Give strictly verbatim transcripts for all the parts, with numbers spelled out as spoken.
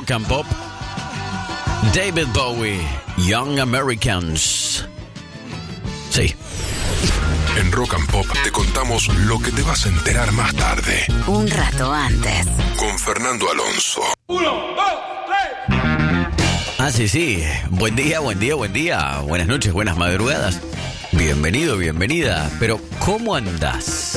Rock and Pop. David Bowie, Young Americans. Sí. En Rock and Pop te contamos lo que te vas a enterar más tarde. Un rato antes. Con Fernando Alonso. Uno, dos, tres. Ah, sí, sí. Buen día, buen día, buen día. Buenas noches, buenas madrugadas. Bienvenido, bienvenida. Pero, ¿cómo andás?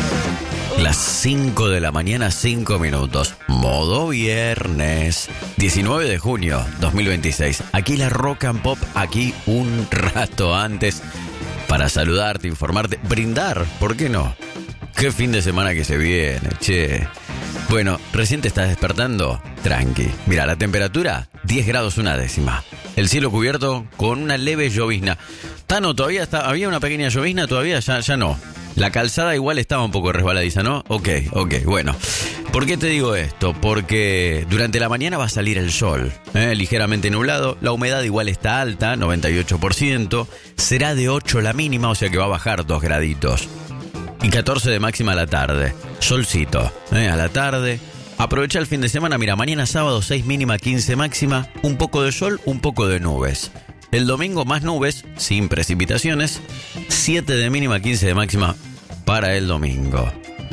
Las cinco de la mañana, cinco minutos. Modo viernes. diecinueve de junio dos mil veintiséis. Aquí la Rock and Pop, aquí un rato antes. Para saludarte, informarte, brindar, ¿por qué no? Qué fin de semana que se viene, che. Bueno, recién te estás despertando, tranqui. Mira, la temperatura, diez grados una décima. El cielo cubierto con una leve llovizna. Tano, todavía está, había una pequeña llovizna, todavía ya, ya no. La calzada igual estaba un poco resbaladiza, ¿no? Ok, ok, bueno. ¿Por qué te digo esto? Porque durante la mañana va a salir el sol, ¿eh? Ligeramente nublado, la humedad igual está alta, noventa y ocho por ciento, será de ocho la mínima, o sea que va a bajar dos graditos. Y catorce de máxima a la tarde, solcito, ¿eh? A la tarde. Aprovecha el fin de semana, mira, mañana sábado seis mínima, quince máxima, un poco de sol, un poco de nubes. El domingo más nubes, sin precipitaciones, siete de mínima, quince de máxima para el domingo.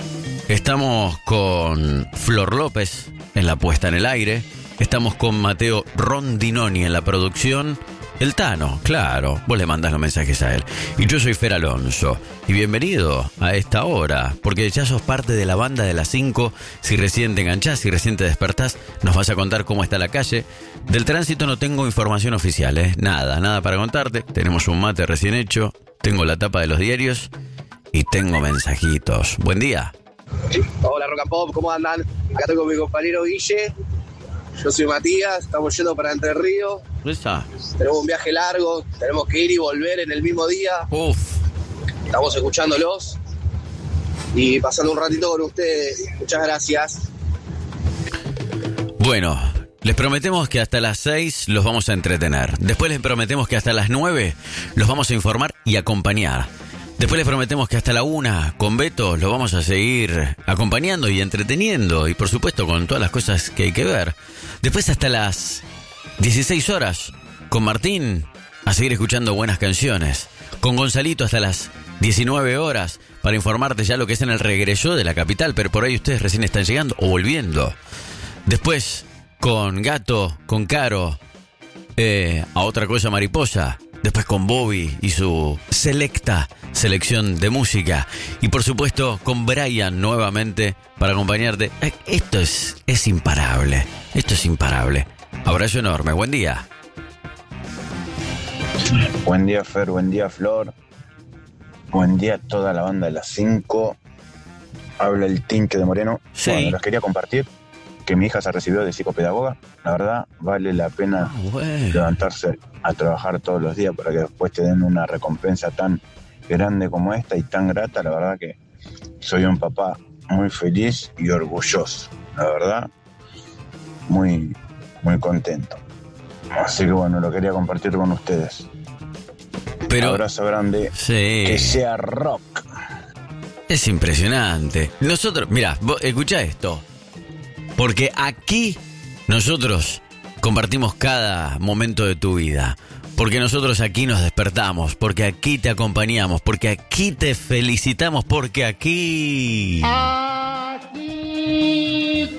Estamos con Flor López en la puesta en el aire. Estamos con Mateo Rondinoni en la producción. El Tano, claro, vos le mandás los mensajes a él. Y yo soy Fer Alonso. Y bienvenido a esta hora, porque ya sos parte de la banda de las cinco. Si recién te enganchás, si recién te despertás, nos vas a contar cómo está la calle. Del tránsito no tengo información oficial, ¿eh? Nada, nada para contarte. Tenemos un mate recién hecho, tengo la tapa de los diarios y tengo mensajitos. Buen día. Hola Rock and Pop, ¿cómo andan? Acá estoy con mi compañero Guille. Yo soy Matías, estamos yendo para Entre Ríos. ¿Dónde está? Tenemos un viaje largo, tenemos que ir y volver en el mismo día. Uf. Estamos escuchándolos y pasando un ratito con ustedes. Muchas gracias. Bueno, les prometemos que hasta las seis los vamos a entretener. Después les prometemos que hasta las nueve los vamos a informar y acompañar. Después les prometemos que hasta la una, con Beto, lo vamos a seguir acompañando y entreteniendo. Y por supuesto con todas las cosas que hay que ver. Después hasta las dieciséis horas, con Martín, a seguir escuchando buenas canciones. Con Gonzalito hasta las diecinueve horas, para informarte ya lo que es en el regreso de la capital. Pero por ahí ustedes recién están llegando o volviendo. Después con Gato, con Caro, eh, a otra cosa mariposa. Después con Bobby y su selecta selección de música. Y por supuesto con Brian nuevamente para acompañarte. Esto es, es imparable. Esto es imparable. Abrazo enorme. Buen día. Buen día Fer, buen día Flor. Buen día a toda la banda de las cinco. Habla el Tinque de Moreno. Sí. Bueno, les quería compartir que mi hija se recibió de psicopedagoga. La verdad, vale la pena Ah, bueno. levantarse a trabajar todos los días para que después te den una recompensa tan grande como esta y tan grata. La verdad que soy un papá muy feliz y orgulloso. La verdad, muy, muy contento. Así que bueno, lo quería compartir con ustedes. Pero, abrazo grande. sí. Que sea rock. Es impresionante. Nosotros, mira, escuchá esto. Porque aquí nosotros compartimos cada momento de tu vida. Porque nosotros aquí nos despertamos. Porque aquí te acompañamos. Porque aquí te felicitamos. Porque aquí... Aquí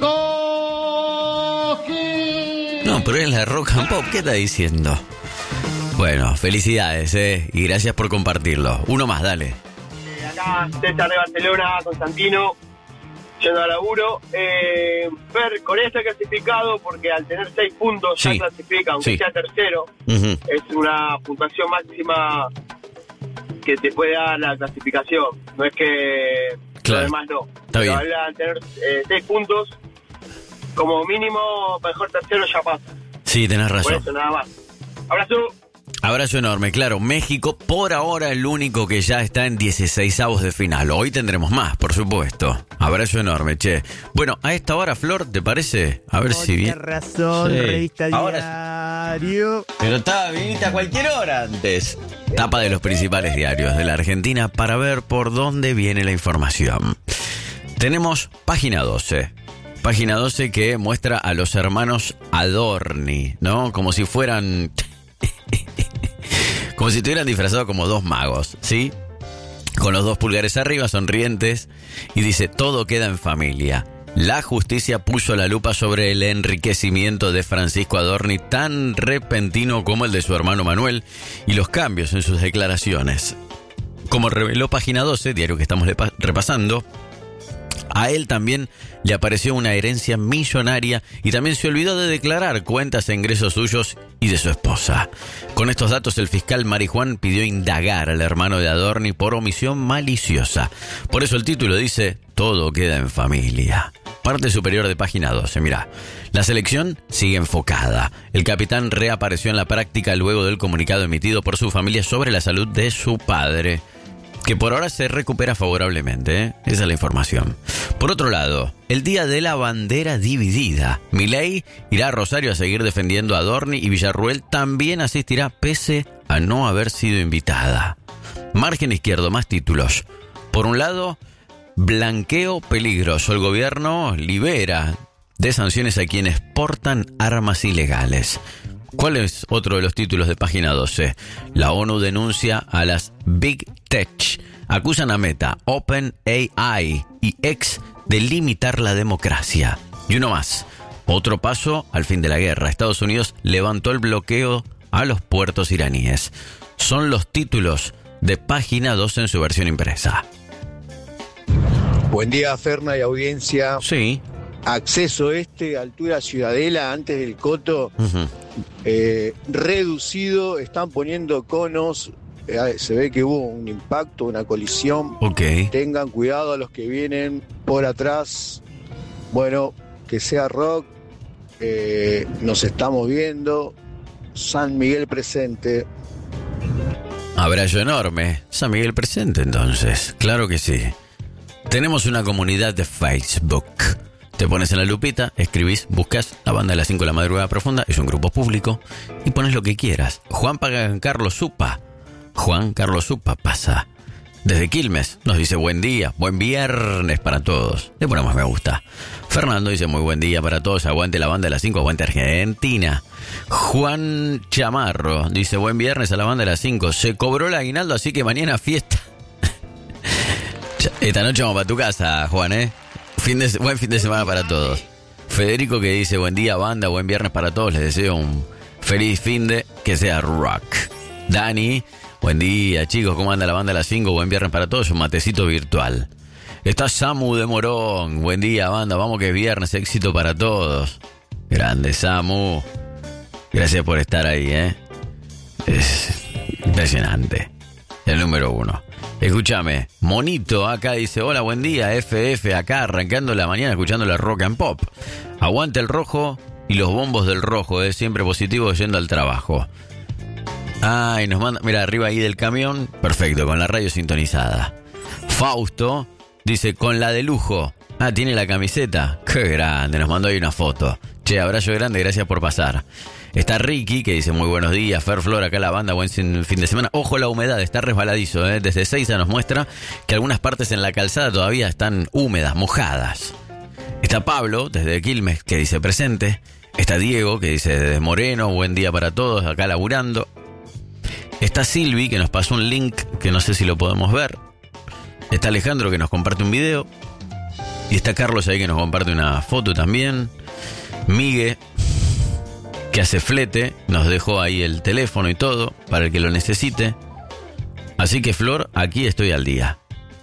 cogí. No, pero es la Rock and Pop. ¿Qué está diciendo? Bueno, felicidades, ¿eh? Y gracias por compartirlo. Uno más, dale. Eh, acá César de Barcelona, Constantino, yendo a laburo. Eh, Fer, con este clasificado, porque al tener seis puntos Sí. ya clasifica, aunque Sí. sea tercero, Uh-huh. es una puntuación máxima que te puede dar la clasificación. No es que Claro. lo demás no. Está Pero bien. al tener eh, seis puntos, como mínimo, mejor tercero ya pasa. Sí, tenés Por razón. eso, nada más. Abrazo. Abrazo enorme, claro. México, por ahora, el único que ya está en dieciseisavos de final. Hoy tendremos más, por supuesto. Abrazo enorme, che. Bueno, a esta hora, Flor, ¿te parece? A ver si bien. Tienes razón, Sí. revista Ahora diario. Pero estaba viniste a cualquier hora antes. Tapa de los principales diarios de la Argentina para ver por dónde viene la información. Tenemos página doce. Página doce que muestra a los hermanos Adorni, ¿no? Como si fueran... como si estuvieran disfrazados como dos magos, ¿sí? Con los dos pulgares arriba, sonrientes, y dice, todo queda en familia. La justicia puso la lupa sobre el enriquecimiento de Francisco Adorni, tan repentino como el de su hermano Manuel, y los cambios en sus declaraciones. Como reveló Página doce, diario que estamos repasando, a él también le apareció una herencia millonaria y también se olvidó de declarar cuentas e ingresos suyos y de su esposa. Con estos datos, el fiscal Marijuán pidió indagar al hermano de Adorni por omisión maliciosa. Por eso el título dice, todo queda en familia. Parte superior de Página doce, mirá. La selección sigue enfocada. El capitán reapareció en la práctica luego del comunicado emitido por su familia sobre la salud de su padre, que por ahora se recupera favorablemente, ¿eh? Esa es la información. Por otro lado, el día de la bandera dividida. Milei irá a Rosario a seguir defendiendo a Adorni y Villarruel también asistirá pese a no haber sido invitada. Margen izquierdo, más títulos. Por un lado, blanqueo peligroso. El gobierno libera de sanciones a quienes portan armas ilegales. ¿Cuál es otro de los títulos de Página doce? La ONU denuncia a las Big Tech. Acusan a Meta, OpenAI y X de limitar la democracia. Y uno más. Otro paso al fin de la guerra. Estados Unidos levantó el bloqueo a los puertos iraníes. Son los títulos de Página doce en su versión impresa. Buen día, Ferna y audiencia. Sí. Acceso este, altura Ciudadela, antes del Coto, uh-huh. eh, reducido, están poniendo conos, eh, se ve que hubo un impacto, una colisión. Okay. Tengan cuidado a los que vienen por atrás. Bueno, que sea rock, eh, nos estamos viendo. San Miguel presente. Abrazo enorme. San Miguel presente entonces, claro que sí. Tenemos una comunidad de Facebook. Te pones en la lupita, escribís, buscas la banda de las cinco de la madrugada profunda, es un grupo público, y pones lo que quieras. Juan Carlos Supa, Juan Carlos Supa pasa desde Quilmes, nos dice buen día, buen viernes para todos. Le ponemos me gusta. Fernando dice muy buen día para todos, aguante la banda de las cinco, aguante Argentina. Juan Chamarro dice buen viernes a la banda de las cinco, se cobró el aguinaldo, así que mañana fiesta. Esta noche vamos para tu casa, Juan, ¿eh? Fin de, buen fin de semana para todos. Federico que dice buen día banda, buen viernes para todos, les deseo un feliz fin de que sea rock. Dani, buen día chicos, ¿cómo anda la banda de las cinco? Buen viernes para todos, un matecito virtual. Está Samu de Morón, buen día banda, vamos que es viernes, éxito para todos. Grande Samu, gracias por estar ahí, ¿eh? Es impresionante, el número uno. Escúchame, Monito acá dice, hola, buen día, F F, acá arrancando la mañana escuchando la Rock and Pop. Aguante el rojo y los bombos del rojo, es siempre positivo yendo al trabajo. Ay, nos manda, mira, arriba ahí del camión, perfecto, con la radio sintonizada. Fausto dice, con la de lujo. Ah, tiene la camiseta, qué grande, nos mandó ahí una foto. Che, abrazo grande, gracias por pasar. Está Ricky, que dice muy buenos días, Fer Flor, acá la banda, buen fin de semana. Ojo la humedad, está resbaladizo, ¿eh? Desde Seiza nos muestra que algunas partes en la calzada todavía están húmedas, mojadas. Está Pablo, desde Quilmes, que dice presente. Está Diego, que dice desde Moreno, buen día para todos, acá laburando. Está Silvi, que nos pasó un link, que no sé si lo podemos ver. Está Alejandro, que nos comparte un video. Y está Carlos ahí, que nos comparte una foto también. Migue, que hace flete, nos dejó ahí el teléfono y todo, para el que lo necesite. Así que Flor, aquí estoy al día.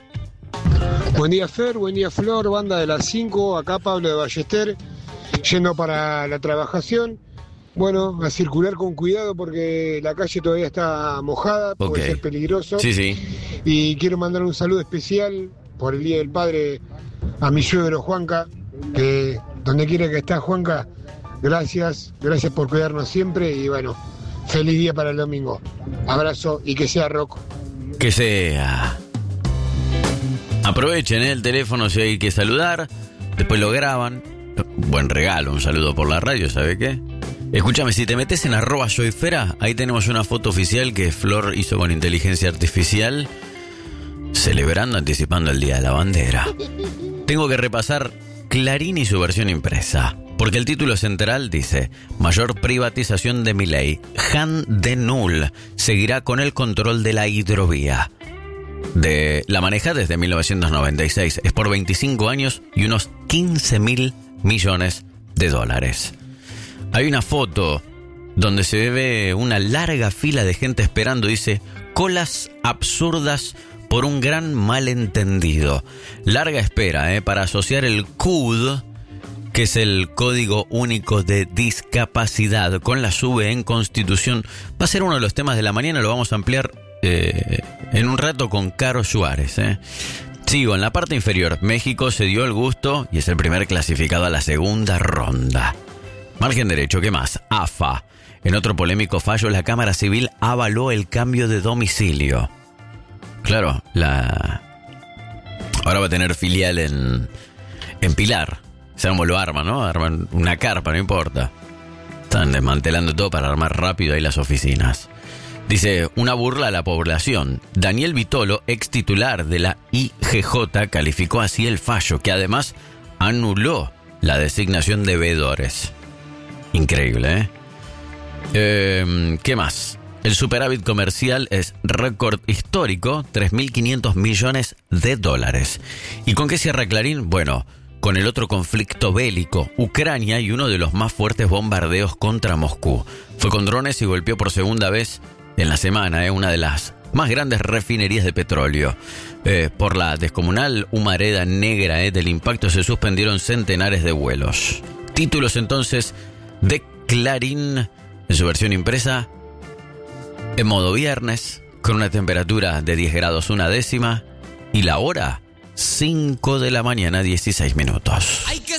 Buen día Fer, buen día Flor, banda de las cinco, acá Pablo de Ballester, yendo para la trabajación. Bueno, a circular con cuidado porque la calle todavía está mojada, puede okay. ser peligroso. Sí, sí. Y quiero mandar un saludo especial por el Día del Padre a mi suegro Juanca, que donde quiera que está Juanca, gracias, gracias por cuidarnos siempre y bueno, feliz día para el domingo. Abrazo y que sea rock. Que sea. Aprovechen ¿eh? el teléfono si hay que saludar, después lo graban. Buen regalo, un saludo por la radio, ¿sabe qué? Escúchame, si te metes en arroba soyfera, ahí tenemos una foto oficial que Flor hizo con inteligencia artificial, celebrando, anticipando el Día de la Bandera. Tengo que repasar Clarín y su versión impresa. Porque el título central dice: mayor privatización de Milei. Han de Null seguirá con el control de la hidrovía. De la maneja desde mil novecientos noventa y seis. Es por veinticinco años y unos quince mil millones de dólares. Hay una foto donde se ve una larga fila de gente esperando. Dice: colas absurdas por un gran malentendido. Larga espera ¿eh? para asociar el C U D, que es el Código Único de Discapacidad, con la sube en Constitución. Va a ser uno de los temas de la mañana, lo vamos a ampliar eh, en un rato con Caro Suárez. ¿eh? Sigo, en la parte inferior, México se dio el gusto y es el primer clasificado a la segunda ronda. Margen derecho, ¿qué más? A F A. En otro polémico fallo, la Cámara Civil avaló el cambio de domicilio. Claro, la... ahora va a tener filial en, en Pilar. ¿Saben cómo lo arman, no? Arman una carpa, no importa. Están desmantelando todo para armar rápido ahí las oficinas. Dice: una burla a la población. Daniel Vitolo, ex titular de la I G J, calificó así el fallo, que además anuló la designación de veedores. Increíble, ¿eh? eh ¿Qué más? El superávit comercial es récord histórico, tres mil quinientos millones de dólares. ¿Y con qué cierra Clarín? Bueno, con el otro conflicto bélico, Ucrania, y uno de los más fuertes bombardeos contra Moscú. Fue con drones y golpeó por segunda vez en la semana eh, una de las más grandes refinerías de petróleo. Eh, por la descomunal humareda negra eh, del impacto se suspendieron centenares de vuelos. Títulos entonces de Clarín en su versión impresa. En modo viernes, con una temperatura de diez grados una décima y la hora cinco de la mañana, dieciséis minutos. Hay que